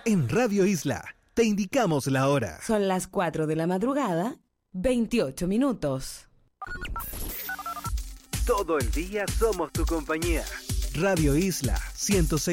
En Radio Isla, te indicamos la hora. Son las 4 de la madrugada, 28 minutos. Todo el día somos tu compañía. Radio Isla 106.